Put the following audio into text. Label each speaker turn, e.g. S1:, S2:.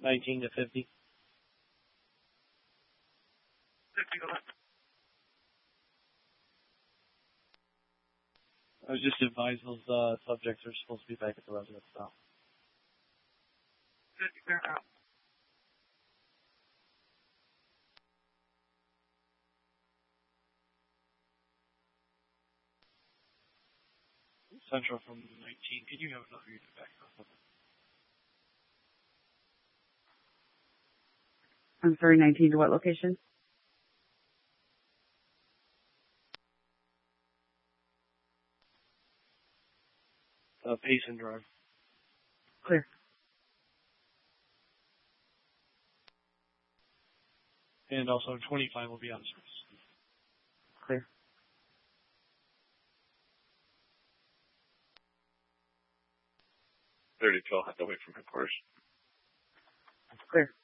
S1: 19 to 50.
S2: 50, go ahead.
S1: I was just advised those subjects are supposed to be back at the residence now.
S2: 50, clear out.
S1: Central from 19. Can you have another unit back up?
S3: I'm sorry, 19 to what location?
S1: Payson Drive.
S3: Clear.
S1: And also 25 will be on service.
S3: Clear.
S4: 32, I'll have to wait from headquarters.
S3: Clear.